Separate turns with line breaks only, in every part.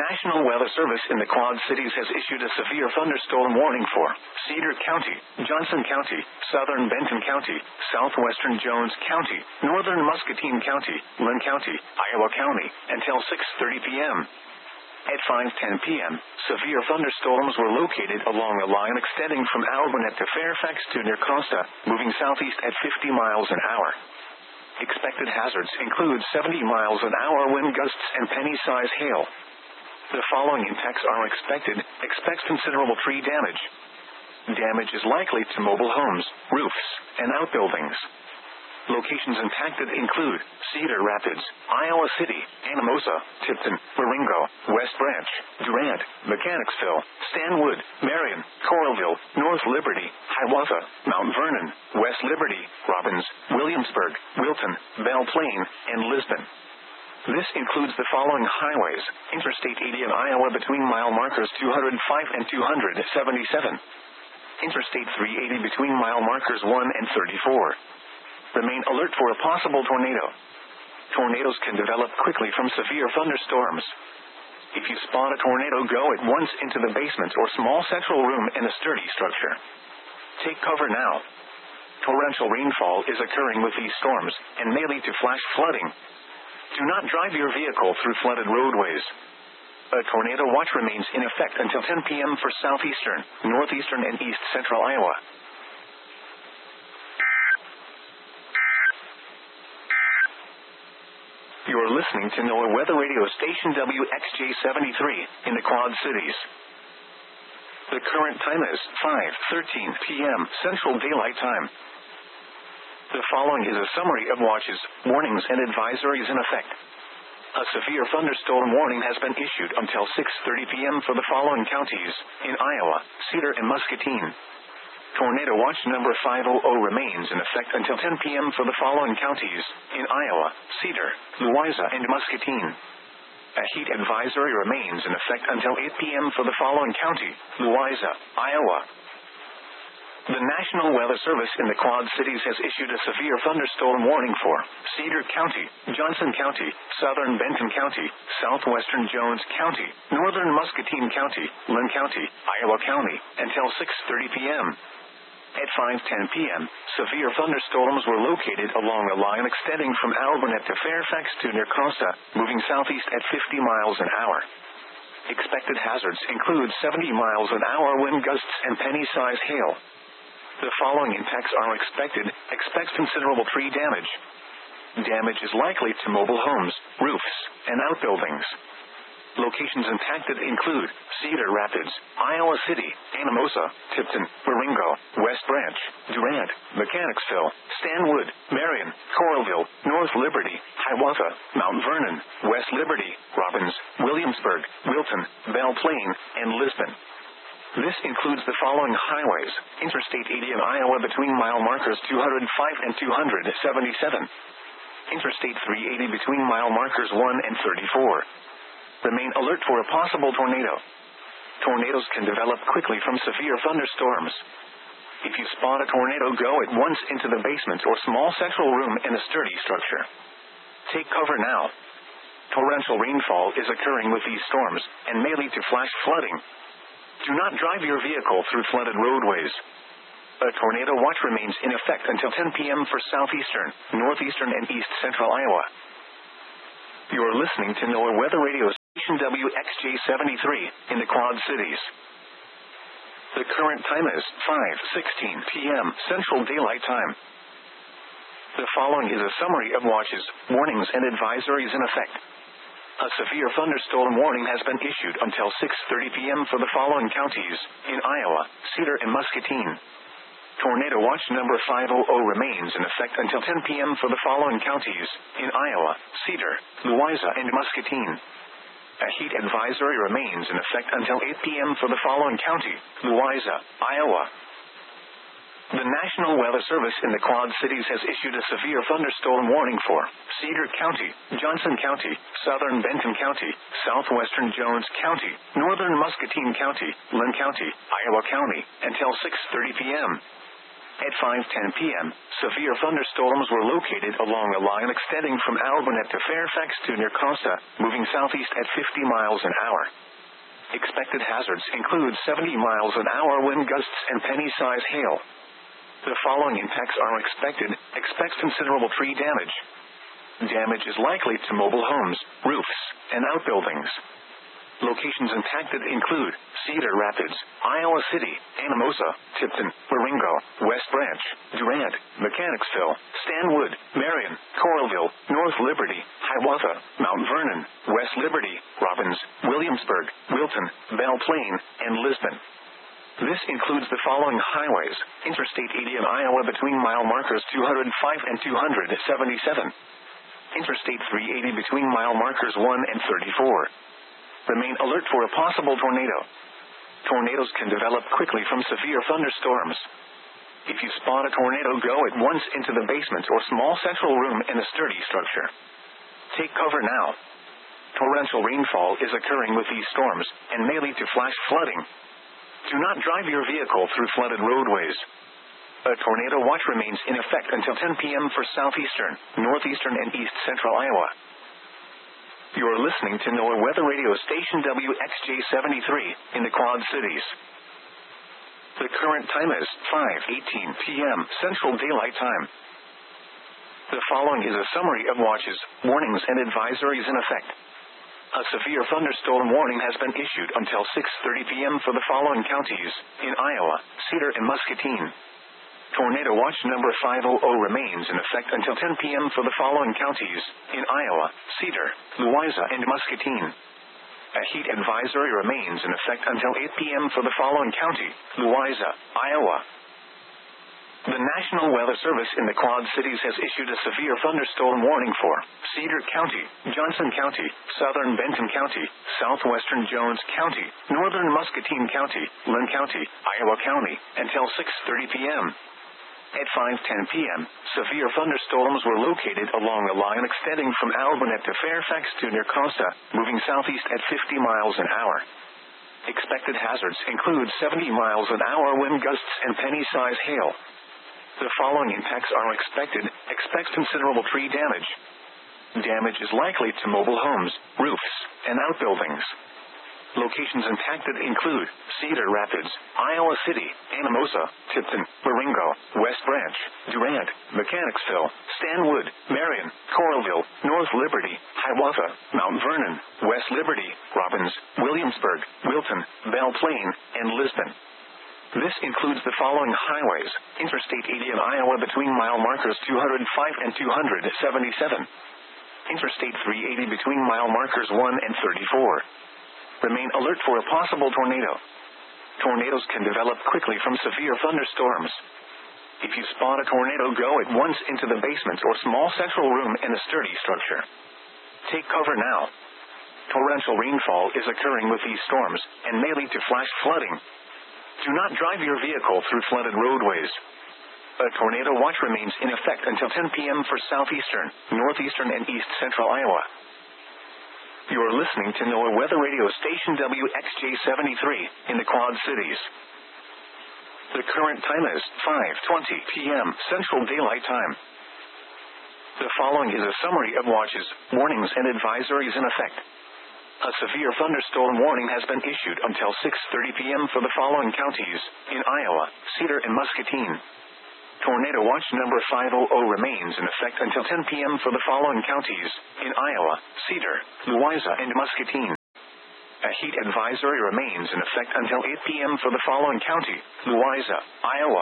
National Weather Service in the Quad Cities has issued a severe thunderstorm warning for Cedar County, Johnson County, southern Benton County, southwestern Jones County, northern Muscatine County, Lynn County, Iowa County, until 6:30 p.m. At 5:10 p.m., severe thunderstorms were located along a line extending from Alburnett to Fairfax to near Costa, moving southeast at 50 miles an hour. Expected hazards include 70 miles an hour wind gusts and penny-size hail. The following impacts are expected. Expect considerable tree damage. Damage is likely to mobile homes, roofs, and outbuildings. Locations impacted include Cedar Rapids, Iowa City, Anamosa, Tipton, Marengo, West Branch, Durant, Mechanicsville, Stanwood, Marion, Coralville, North Liberty, Hiawatha, Mount Vernon, West Liberty, Robbins, Williamsburg, Wilton, Belle Plaine, and Lisbon. This includes the following highways: Interstate 80 in Iowa between mile markers 205 and 277. Interstate 380 between mile markers 1 and 34. Remain alert for a possible tornado. Tornadoes can develop quickly from severe thunderstorms. If you spot a tornado, go at once into the basement or small central room in a sturdy structure. Take cover now. Torrential rainfall is occurring with these storms and may lead to flash flooding. Do not drive your vehicle through flooded roadways. A tornado watch remains in effect until 10 p.m. for southeastern, northeastern, and east central Iowa. You are listening to NOAA Weather Radio Station WXJ-73 in the Quad Cities. The current time is 5:13 p.m. Central Daylight Time. The following is a summary of watches, warnings, and advisories in effect. A severe thunderstorm warning has been issued until 6:30 p.m. for the following counties in Iowa, Cedar, and Muscatine. Tornado watch number 500 remains in effect until 10 p.m. for the following counties in Iowa, Cedar, Louisa, and Muscatine. A heat advisory remains in effect until 8 p.m. for the following county, Louisa, Iowa. The National Weather Service in the Quad Cities has issued a severe thunderstorm warning for Cedar County, Johnson County, southern Benton County, southwestern Jones County, northern Muscatine County, Lynn County, Iowa County, until 6:30 p.m. At 5:10 p.m., severe thunderstorms were located along a line extending from Alburnett to Fairfax to near Costa, moving southeast at 50 miles an hour. Expected hazards include 70 miles an hour wind gusts and penny-size hail. The following impacts are expected. Expect considerable tree damage. Damage is likely to mobile homes, roofs, and outbuildings. Locations impacted include Cedar Rapids, Iowa City, Anamosa, Tipton, Marengo, West Branch, Durant, Mechanicsville, Stanwood, Marion, Coralville, North Liberty, Hiawatha, Mount Vernon, West Liberty, Robbins, Williamsburg, Wilton, Belle Plaine, and Lisbon. This includes the following highways: Interstate 80 in Iowa between mile markers 205 and 277. Interstate 380 between mile markers 1 and 34. Remain alert for a possible tornado. Tornadoes can develop quickly from severe thunderstorms. If you spot a tornado, go at once into the basement or small central room in a sturdy structure. Take cover now. Torrential rainfall is occurring with these storms and may lead to flash flooding. Do not drive your vehicle through flooded roadways. A tornado watch remains in effect until 10 p.m. for southeastern, northeastern, and east central Iowa. You are listening to NOAA Weather Radio Station WXJ-73 in the Quad Cities. The current time is 5:16 p.m. Central Daylight Time. The following is a summary of watches, warnings, and advisories in effect. A severe thunderstorm warning has been issued until 6:30 p.m. for the following counties in Iowa, Cedar, and Muscatine. Tornado watch number 500 remains in effect until 10 p.m. for the following counties in Iowa, Cedar, Louisa, and Muscatine. A heat advisory remains in effect until 8 p.m. for the following county, Louisa, Iowa. The National Weather Service in the Quad Cities has issued a severe thunderstorm warning for Cedar County, Johnson County, southern Benton County, southwestern Jones County, northern Muscatine County, Lynn County, Iowa County, until 6:30 p.m. At 5:10 p.m., severe thunderstorms were located along a line extending from Albernet to Fairfax to near Costa, moving southeast at 50 miles an hour. Expected hazards include 70 miles an hour wind gusts and penny-size hail. The following impacts are expected. Expect considerable tree damage. Damage is likely to mobile homes, roofs, and outbuildings. Locations impacted include Cedar Rapids, Iowa City, Anamosa, Tipton, Baringo, West Branch, Durant, Mechanicsville, Stanwood, Marion, Coralville, North Liberty, Hiawatha, Mount Vernon, West Liberty, Robbins, Williamsburg, Wilton, Belle Plaine, and Lisbon. This includes the following highways: Interstate 80 in Iowa between mile markers 205 and 277. Interstate 380 between mile markers 1 and 34. Remain alert for a possible tornado. Tornadoes can develop quickly from severe thunderstorms. If you spot a tornado, go at once into the basement or small central room in a sturdy structure. Take cover now. Torrential rainfall is occurring with these storms and may lead to flash flooding. Do not drive your vehicle through flooded roadways. A tornado watch remains in effect until 10 p.m. for southeastern, northeastern, and east central Iowa. You are listening to NOAA Weather Radio Station WXJ73 in the Quad Cities. The current time is 5:18 p.m. Central Daylight Time. The following is a summary of watches, warnings, and advisories in effect. A severe thunderstorm warning has been issued until 6:30 p.m. for the following counties in Iowa, Cedar, and Muscatine. Tornado watch number 500 remains in effect until 10 p.m. for the following counties in Iowa, Cedar, Louisa, and Muscatine. A heat advisory remains in effect until 8 p.m. for the following county, Louisa, Iowa. The National Weather Service in the Quad Cities has issued a severe thunderstorm warning for Cedar County, Johnson County, Southern Benton County, Southwestern Jones County, Northern Muscatine County, Lynn County, Iowa County, until 6:30 p.m. At 5:10 p.m., severe thunderstorms were located along a line extending from Albernet to Fairfax to near Costa, moving southeast at 50 miles an hour. Expected hazards include 70 miles an hour wind gusts and penny-size hail. The following impacts are expected. Expect considerable tree damage. Damage is likely to mobile homes, roofs, and outbuildings. Locations impacted include Cedar Rapids, Iowa City, Anamosa, Tipton, Baringo, West Branch, Durant, Mechanicsville, Stanwood, Marion, Coralville, North Liberty, Hiawatha, Mount Vernon, West Liberty, Robbins, Williamsburg, Wilton, Belle Plaine, and Lisbon. This includes the following highways: Interstate 80 in Iowa between mile markers 205 and 277. Interstate 380 between mile markers 1 and 34. Remain alert for a possible tornado. Tornadoes can develop quickly from severe thunderstorms. If you spot a tornado, go at once into the basement or small central room in a sturdy structure. Take cover now. Torrential rainfall is occurring with these storms and may lead to flash flooding. Do not drive your vehicle through flooded roadways. A tornado watch remains in effect until 10 p.m. for southeastern, northeastern, and east central Iowa. You are listening to NOAA Weather Radio Station WXJ73 in the Quad Cities. The current time is 5:20 p.m. Central Daylight Time. The following is a summary of watches, warnings, and advisories in effect. A severe thunderstorm warning has been issued until 6:30 p.m. for the following counties in Iowa, Cedar, and Muscatine. Tornado watch number 500 remains in effect until 10 p.m. for the following counties in Iowa, Cedar, Louisa, and Muscatine. A heat advisory remains in effect until 8 p.m. for the following county, Louisa, Iowa.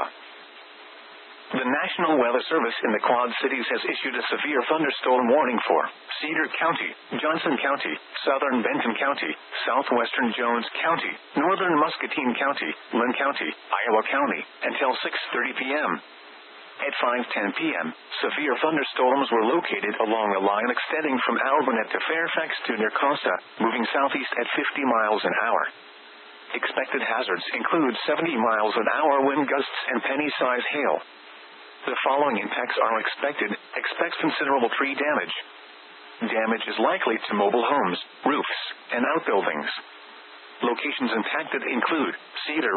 The National Weather Service in the Quad Cities has issued a severe thunderstorm warning for Cedar County, Johnson County, Southern Benton County, Southwestern Jones County, Northern Muscatine County, Lynn County, Iowa County, until 6:30 p.m. At 5:10 p.m., severe thunderstorms were located along a line extending from Albernet to Fairfax to near Costa, moving southeast at 50 miles an hour. Expected hazards include 70 miles an hour wind gusts and penny-size hail. The following impacts are expected. Expect considerable tree damage. Damage is likely to mobile homes, roofs, and outbuildings. Locations impacted include Cedar Rapids.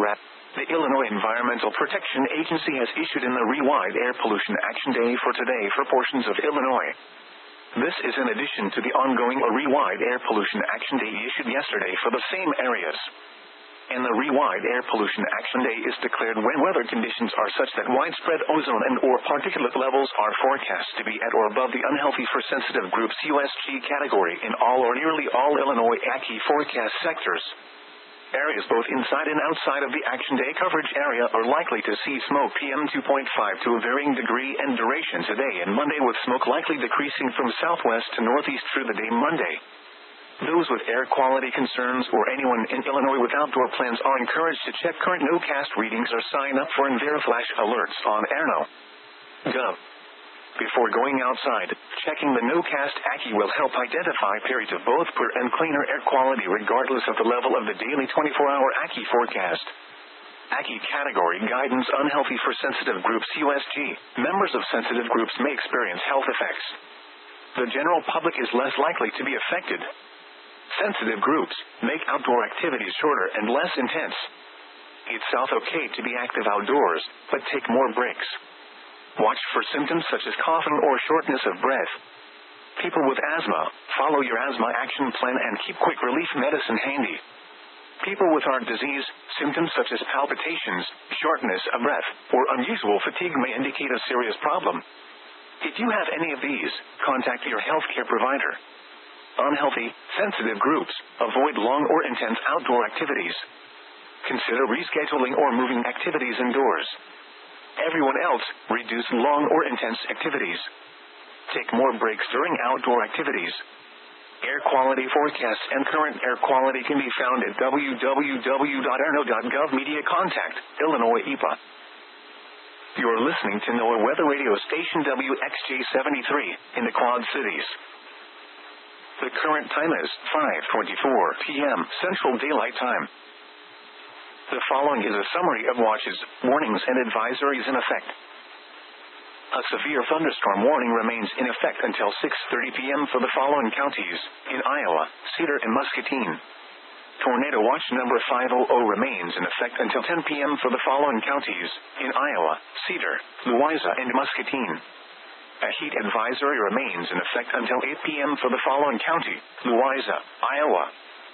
The Illinois Environmental Protection Agency has issued an Illinois Air Pollution Action Day for today for portions of Illinois. This is in addition to the ongoing Illinois Air Pollution Action Day issued yesterday for the same areas. And the Illinois Air Pollution Action Day is declared when weather conditions are such that widespread ozone and or particulate levels are forecast to be at or above the unhealthy for sensitive groups USG category in all or nearly all Illinois ACI forecast sectors. Areas both inside and outside of the Action Day coverage area are likely to see smoke PM 2.5 to a varying degree and duration today and Monday, with smoke likely decreasing from southwest to northeast through the day Monday. Those with air quality concerns or anyone in Illinois with outdoor plans are encouraged to check current NOCAST readings or sign up for EnviroFlash alerts on airno.gov. Before going outside, checking the NOCAST ACI will help identify periods of both poor and cleaner air quality regardless of the level of the daily 24-hour ACI forecast. ACI category guidance: unhealthy for sensitive groups USG. Members of sensitive groups may experience health effects. The general public is less likely to be affected. Sensitive groups make outdoor activities shorter and less intense. It's okay to be active outdoors, but take more breaks. Watch for symptoms such as coughing or shortness of breath. People with asthma, follow your asthma action plan and keep quick relief medicine handy. People with heart disease, symptoms such as palpitations, shortness of breath, or unusual fatigue may indicate a serious problem. If you have any of these, contact your healthcare provider. Unhealthy, sensitive groups, avoid long or intense outdoor activities. Consider rescheduling or moving activities indoors. Everyone else, reduce long or intense activities. Take more breaks during outdoor activities. Air quality forecasts and current air quality can be found at www.airno.gov. Media contact, Illinois EPA. You're listening to NOAA Weather Radio Station WXJ73 in the Quad Cities. The current time is 5:24 p.m. Central Daylight Time. The following is a summary of watches, warnings, and advisories in effect. A severe thunderstorm warning remains in effect until 6:30 p.m. for the following counties: in Iowa, Cedar and Muscatine. Tornado watch number 500 remains in effect until 10 p.m. for the following counties: in Iowa, Cedar, Louisa, and Muscatine. A heat advisory remains in effect until 8 p.m. for the following county: Louisa, Iowa.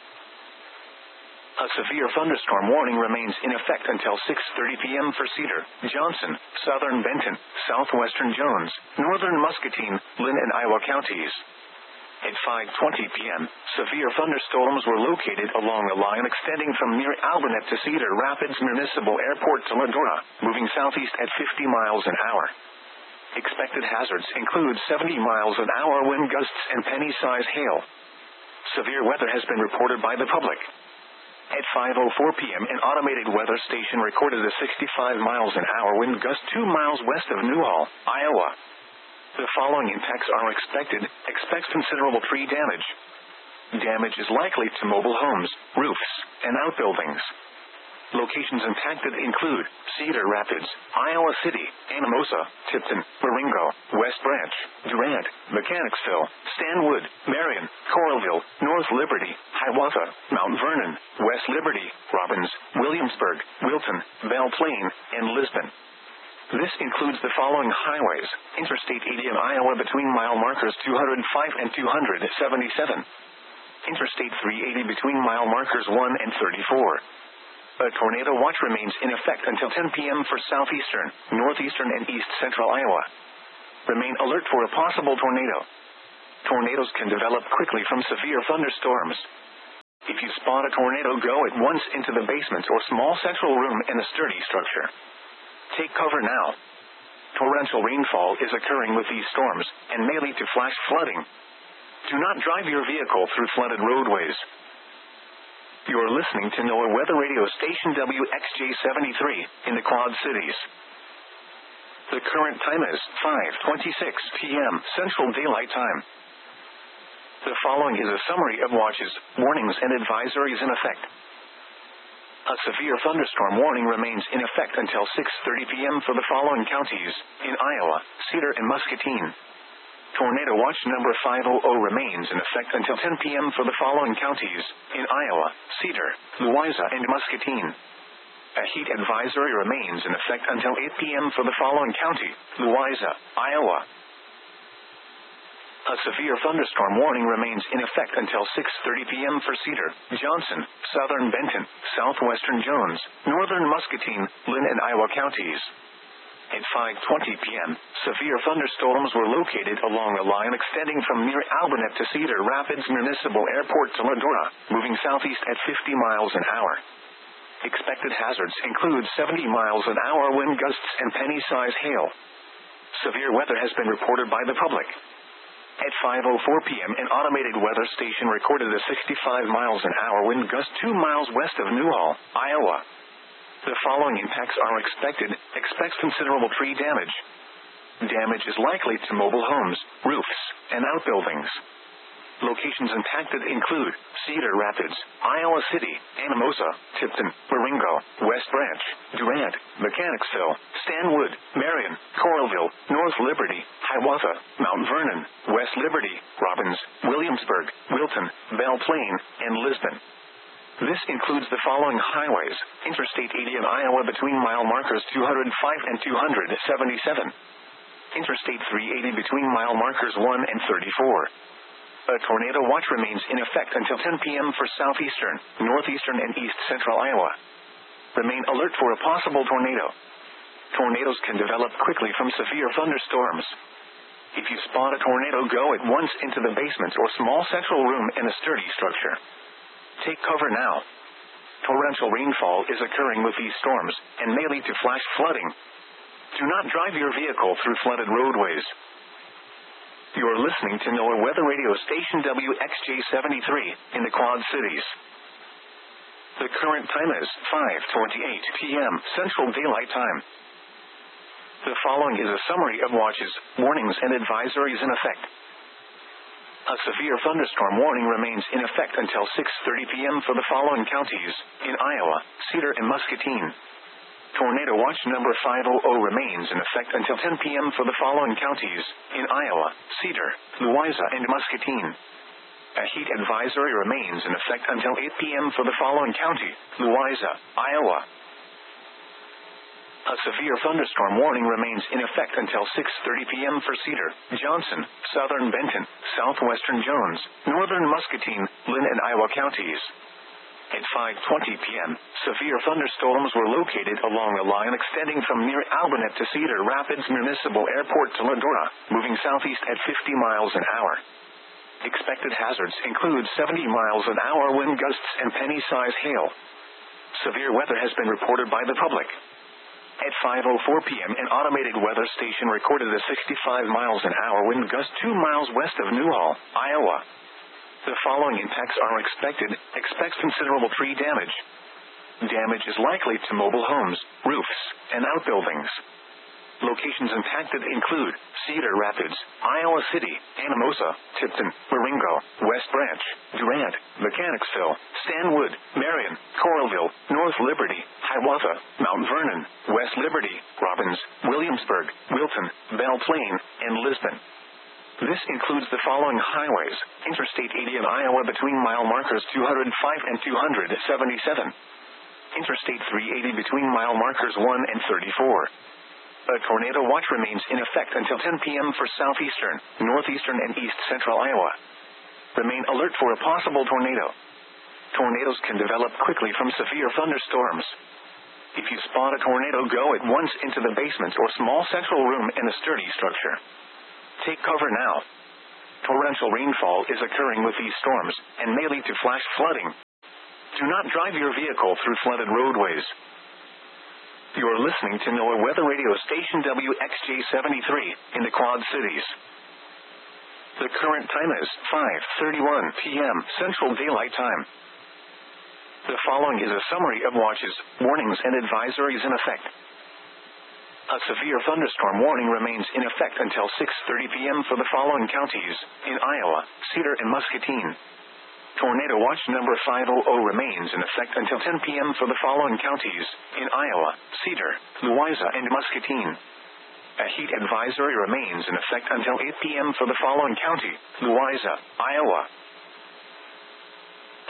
A severe thunderstorm warning remains in effect until 6:30 p.m. for Cedar, Johnson, Southern Benton, Southwestern Jones, Northern Muscatine, Lynn, and Iowa counties. At 5:20 p.m., severe thunderstorms were located along the line extending from near Albernet to Cedar Rapids Municipal Airport to Ladora, moving southeast at 50 miles an hour. Expected hazards include 70 miles an hour wind gusts and penny-size hail. Severe weather has been reported by the public. At 5:04 p.m., an automated weather station recorded a 65 miles an hour wind gust 2 miles west of Newhall, Iowa. The following impacts are expected. Expect considerable tree damage. Damage is likely to mobile homes, roofs, and outbuildings. Locations impacted include Cedar Rapids, Iowa City, Anamosa, Tipton, Marengo, West Branch, Durant, Mechanicsville, Stanwood, Marion, Coralville, North Liberty, Hiawatha, Mount Vernon, West Liberty, Robbins, Williamsburg, Wilton, Belle Plaine, and Lisbon. This includes the following highways: Interstate 80 in Iowa between mile markers 205 and 277. Interstate 380 between mile markers 1 and 34. A tornado watch remains in effect until 10 p.m. for southeastern, northeastern, and east central Iowa. Remain alert for a possible tornado. Tornadoes can develop quickly from severe thunderstorms. If you spot a tornado, go at once into the basement or small central room in a sturdy structure. Take cover now. Torrential rainfall is occurring with these storms and may lead to flash flooding. Do not drive your vehicle through flooded roadways. You are listening to NOAA Weather Radio Station WXJ73 in the Quad Cities. The current time is 5:26 p.m. Central Daylight Time. The following is a summary of watches, warnings, and advisories in effect. A severe thunderstorm warning remains in effect until 6:30 p.m. for the following counties: in Iowa, Cedar, and Muscatine. Tornado watch number 500 remains in effect until 10 p.m. for the following counties: in Iowa, Cedar, Louisa, and Muscatine. A heat advisory remains in effect until 8 p.m. for the following county: Louisa, Iowa. A severe thunderstorm warning remains in effect until 6:30 p.m. for Cedar, Johnson, southern Benton, southwestern Jones, northern Muscatine, Lynn, and Iowa counties. At 5:20 p.m., severe thunderstorms were located along a line extending from near Albanet to Cedar Rapids Municipal Airport to Ladora, moving southeast at 50 miles an hour. Expected hazards include 70 miles an hour wind gusts and penny-size hail. Severe weather has been reported by the public. At 5:04 p.m., an automated weather station recorded a 65 miles an hour wind gust 2 miles west of Newhall, Iowa. The following impacts are expected. Expects considerable tree damage. Damage is likely to mobile homes, roofs, and outbuildings. Locations impacted include Cedar Rapids, Iowa City, Anamosa, Tipton, Marengo, West Branch, Durant, Mechanicsville, Stanwood, Marion, Coralville, North Liberty, Hiawatha, Mount Vernon, West Liberty, Robbins, Williamsburg, Wilton, Belle Plaine, and Lisbon. This includes the following highways: Interstate 80 in Iowa between mile markers 205 and 277. Interstate 380 between mile markers 1 and 34. A tornado watch remains in effect until 10 p.m. for southeastern, northeastern, and east central Iowa. Remain alert for a possible tornado. Tornadoes can develop quickly from severe thunderstorms. If you spot a tornado, go at once into the basement or small central room in a sturdy structure. Take cover now. Torrential rainfall is occurring with these storms and may lead to flash flooding. Do not drive your vehicle through flooded roadways. You are listening to NOAA Weather Radio Station WXJ73 in the Quad Cities. The current time is 5:28 p.m. Central Daylight Time. The following is a summary of watches, warnings, and advisories in effect. A severe thunderstorm warning remains in effect until 6:30 p.m. for the following counties: in Iowa, Cedar, and Muscatine. Tornado watch number 500 remains in effect until 10 p.m. for the following counties: in Iowa, Cedar, Louisa, and Muscatine. A heat advisory remains in effect until 8 p.m. for the following county: Louisa, Iowa. A severe thunderstorm warning remains in effect until 6:30 p.m. for Cedar, Johnson, southern Benton, southwestern Jones, northern Muscatine, Lynn, and Iowa counties. At 5:20 p.m., severe thunderstorms were located along a line extending from near Albanet to Cedar Rapids Municipal Airport to Ladora, moving southeast at 50 miles an hour. Expected hazards include 70 miles an hour wind gusts and penny-size hail. Severe weather has been reported by the public. At 5:04 p.m., an automated weather station recorded a 65 miles an hour wind gust 2 miles west of Newhall, Iowa. The following impacts are expected. Expects considerable tree damage. Damage is likely to mobile homes, roofs, and outbuildings. Locations impacted include Cedar Rapids, Iowa City, Anamosa, Tipton, Marengo, West Branch, Durant, Mechanicsville, Stanwood, Marion, Coralville, North Liberty, Hiawatha, Mount Vernon, West Liberty, Robbins, Williamsburg, Wilton, Belle Plaine, and Lisbon. This includes the following highways: Interstate 80 in Iowa between mile markers 205 and 277. Interstate 380 between mile markers 1 and 34. A tornado watch remains in effect until 10 p.m. for southeastern, northeastern, and east central Iowa. Remain alert for a possible tornado. Tornadoes can develop quickly from severe thunderstorms. If you spot a tornado, go at once into the basement or small central room in a sturdy structure. Take cover now. Torrential rainfall is occurring with these storms and may lead to flash flooding. Do not drive your vehicle through flooded roadways. You are listening to NOAA Weather Radio Station WXJ73 in the Quad Cities. The current time is 5:31 p.m. Central Daylight Time. The following is a summary of watches, warnings, and advisories in effect. A severe thunderstorm warning remains in effect until 6:30 p.m. for the following counties: in Iowa, Cedar, and Muscatine. Tornado watch number 500 remains in effect until 10 p.m. for the following counties: in Iowa, Cedar, Louisa, and Muscatine. A heat advisory remains in effect until 8 p.m. for the following county: Louisa, Iowa. A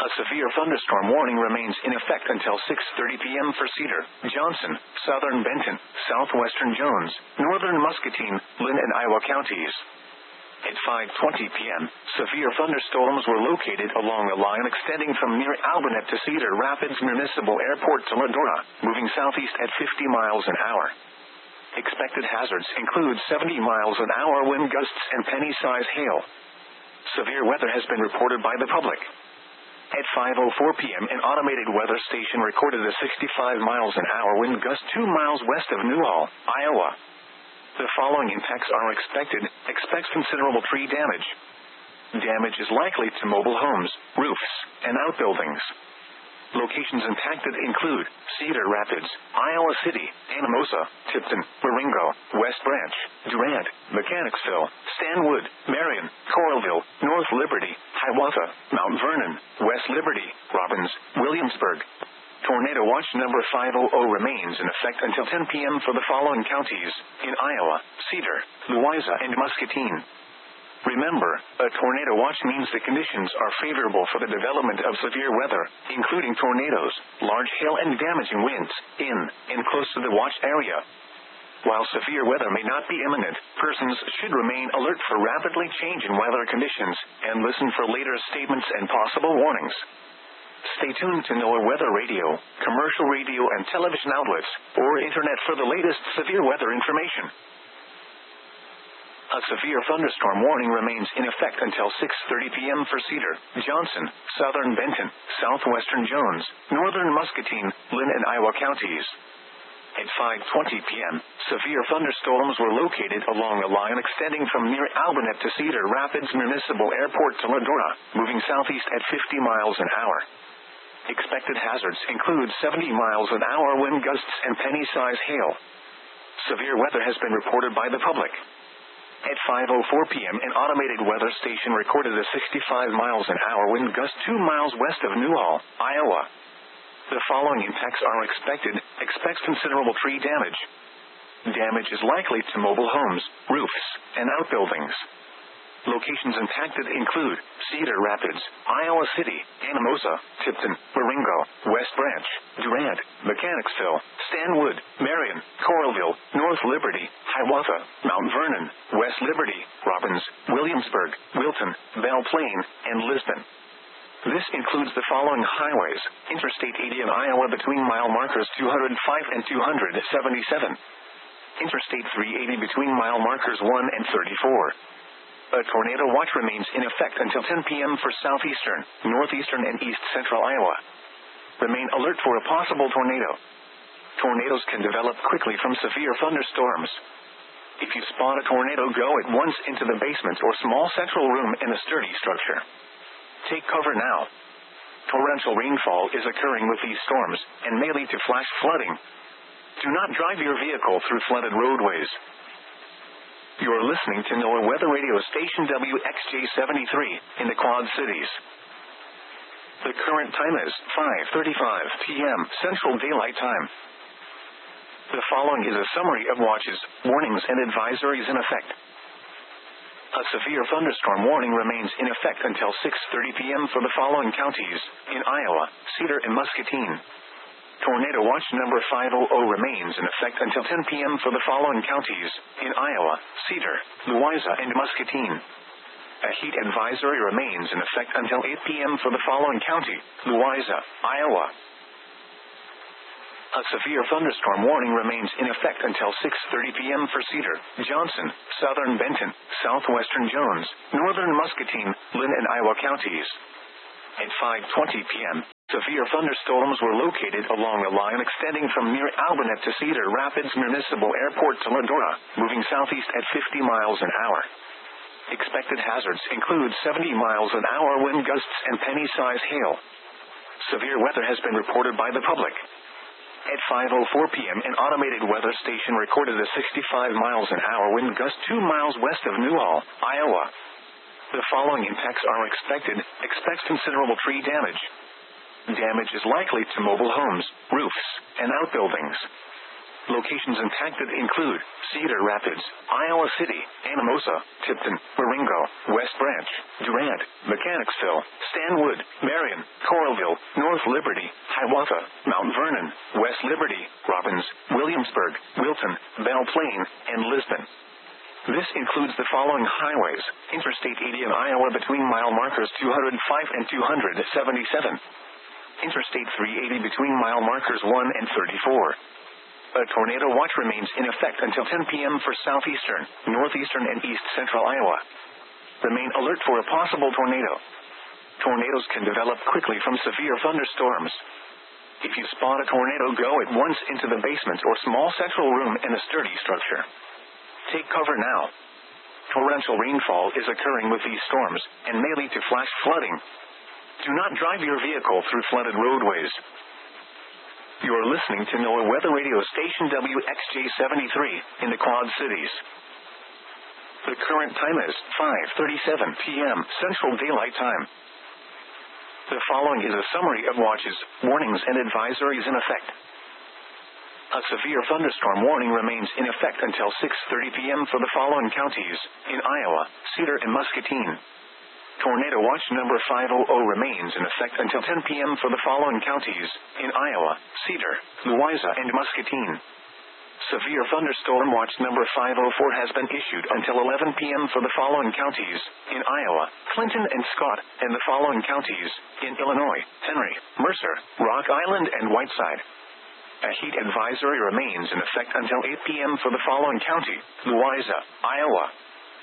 A severe thunderstorm warning remains in effect until 6:30 p.m. for Cedar, Johnson, southern Benton, southwestern Jones, northern Muscatine, Linn and Iowa counties. At 5:20 p.m., severe thunderstorms were located along a line extending from near Albanet to Cedar Rapids Municipal Airport to Ladora, moving southeast at 50 miles an hour. Expected hazards include 70 miles an hour wind gusts and penny-size hail. Severe weather has been reported by the public. At 5:04 p.m., an automated weather station recorded a 65 miles an hour wind gust 2 miles west of Newhall, Iowa. The following impacts are expected. Expects considerable tree damage. Damage is likely to mobile homes, roofs, and outbuildings. Locations impacted include Cedar Rapids, Iowa City, Anamosa, Tipton, Marengo, West Branch, Durant, Mechanicsville, Stanwood, Marion, Coralville, North Liberty, Hiawatha, Mount Vernon, West Liberty, Robbins, Williamsburg. Tornado watch number 500 remains in effect until 10 p.m. for the following counties in Iowa, Cedar, Louisa, and Muscatine. Remember, a tornado watch means the conditions are favorable for the development of severe weather, including tornadoes, large hail and damaging winds, in and close to the watch area. While severe weather may not be imminent, persons should remain alert for rapidly changing weather conditions and listen for later statements and possible warnings. Stay tuned to NOAA Weather Radio, commercial radio and television outlets, or internet for the latest severe weather information. A severe thunderstorm warning remains in effect until 6:30 p.m. for Cedar, Johnson, southern Benton, southwestern Jones, northern Muscatine, Linn and Iowa counties. At 5:20 p.m., severe thunderstorms were located along a line extending from near Albanet to Cedar Rapids Municipal Airport to Ladora, moving southeast at 50 miles an hour. Expected hazards include 70 miles an hour wind gusts and penny-size hail. Severe weather has been reported by the public. At 5:04 p.m., an automated weather station recorded a 65 miles an hour wind gust 2 miles west of Newhall, Iowa. The following impacts are expected. Expects considerable tree damage. Damage is likely to mobile homes, roofs, and outbuildings. Locations impacted include Cedar Rapids, Iowa City, Anamosa, Tipton, Marengo, West Branch, Durant, Mechanicsville, Stanwood, Marion, Coralville, North Liberty, Hiawatha, Mount Vernon, West Liberty, Robbins, Williamsburg, Wilton, Belle Plaine, and Lisbon. This includes the following highways: Interstate 80 in Iowa between mile markers 205 and 277. Interstate 380 between mile markers 1 and 34. A tornado watch remains in effect until 10 p.m. for southeastern, northeastern, and east central Iowa. Remain alert for a possible tornado. Tornadoes can develop quickly from severe thunderstorms. If you spot a tornado, go at once into the basement or small central room in a sturdy structure. Take cover now. Torrential rainfall is occurring with these storms and may lead to flash flooding. Do not drive your vehicle through flooded roadways. You are listening to NOAA Weather Radio Station WXJ73 in the Quad Cities. The current time is 5:35 p.m. Central Daylight Time. The following is a summary of watches, warnings, and advisories in effect. A severe thunderstorm warning remains in effect until 6:30 p.m. for the following counties in Iowa, Cedar, and Muscatine. Tornado watch number 500 remains in effect until 10 p.m. for the following counties in Iowa, Cedar, Louisa, and Muscatine. A heat advisory remains in effect until 8 p.m. for the following county, Louisa, Iowa. A severe thunderstorm warning remains in effect until 6:30 p.m. for Cedar, Johnson, southern Benton, southwestern Jones, northern Muscatine, Linn and Iowa counties. At 5:20 p.m., severe thunderstorms were located along a line extending from near Albanet to Cedar Rapids Municipal Airport to Ladora, moving southeast at 50 miles an hour. Expected hazards include 70 miles an hour wind gusts and penny-size hail. Severe weather has been reported by the public. At 5:04 p.m., an automated weather station recorded a 65 miles an hour wind gust 2 miles west of Newhall, Iowa. The following impacts are expected. Expects considerable tree damage. Damage is likely to mobile homes, roofs, and outbuildings. Locations impacted include Cedar Rapids, Iowa City, Anamosa, Tipton, Marengo, West Branch, Durant, Mechanicsville, Stanwood, Marion, Coralville, North Liberty, Hiawatha, Mount Vernon, West Liberty, Robbins, Williamsburg, Wilton, Belle Plaine, and Lisbon. This includes the following highways: Interstate 80 in Iowa between mile markers 205 and 277. Interstate 380 between mile markers 1 and 34. A tornado watch remains in effect until 10 p.m. for southeastern, northeastern, and east central Iowa. Remain alert for a possible tornado. Tornadoes can develop quickly from severe thunderstorms. If you spot a tornado, go at once into the basement or small central room in a sturdy structure. Take cover now. Torrential rainfall is occurring with these storms and may lead to flash flooding. Do not drive your vehicle through flooded roadways. You are listening to NOAA Weather Radio Station WXJ73 in the Quad Cities. The current time is 5:37 p.m. Central Daylight Time. The following is a summary of watches, warnings, and advisories in effect. A severe thunderstorm warning remains in effect until 6:30 p.m. for the following counties in Iowa, Cedar, and Muscatine. Tornado watch number 500 remains in effect until 10 p.m. for the following counties in Iowa, Cedar, Louisa, and Muscatine. Severe thunderstorm watch number 504 has been issued until 11 p.m. for the following counties in Iowa, Clinton and Scott, and the following counties in Illinois, Henry, Mercer, Rock Island, and Whiteside. A heat advisory remains in effect until 8 p.m. for the following county, Louisa, Iowa.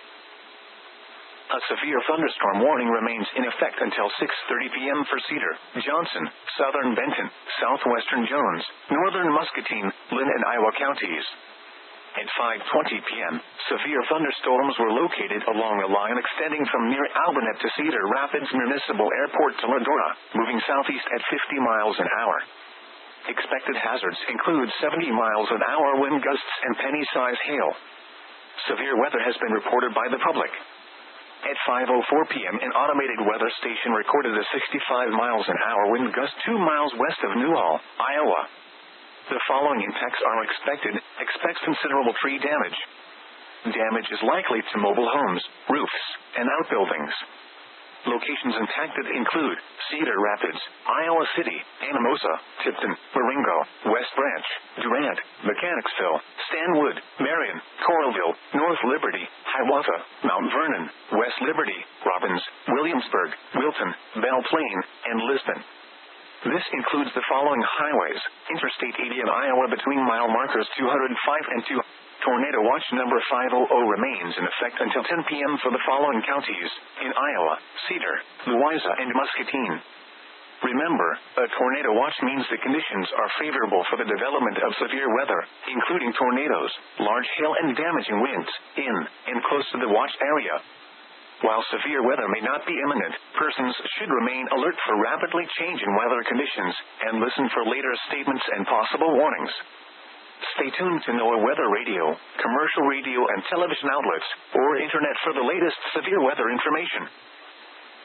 A severe thunderstorm warning remains in effect until 6:30 p.m. for Cedar, Johnson, southern Benton, southwestern Jones, northern Muscatine, Lynn, and Iowa counties. At 5:20 p.m., severe thunderstorms were located along a line extending from near Albernet to Cedar Rapids Municipal Airport to Ladora, moving southeast at 50 miles an hour. Expected hazards include 70 miles an hour wind gusts and penny-size hail. Severe weather has been reported by the public. At 5:04 p.m., an automated weather station recorded a 65 miles an hour wind gust 2 miles west of Newhall, Iowa. The following impacts are expected. Expect considerable tree damage. Damage is likely to mobile homes, roofs, and outbuildings. Locations impacted include Cedar Rapids, Iowa City, Anamosa, Tipton, Marengo, West Branch, Durant, Mechanicsville, Stanwood, Marion, Coralville, North Liberty, Hiawatha, Mount Vernon, West Liberty, Robbins, Williamsburg, Wilton, Belle Plaine, and Lisbon. This includes the following highways: Interstate 80 in Iowa between mile markers 205 and 2. Tornado watch number 500 remains in effect until 10 p.m. for the following counties in Iowa, Cedar, Louisa, and Muscatine. Remember, a tornado watch means the conditions are favorable for the development of severe weather, including tornadoes, large hail, and damaging winds in and close to the watch area. While severe weather may not be imminent, persons should remain alert for rapidly changing weather conditions and listen for later statements and possible warnings. Stay tuned to NOAA Weather Radio, commercial radio and television outlets, or internet for the latest severe weather information.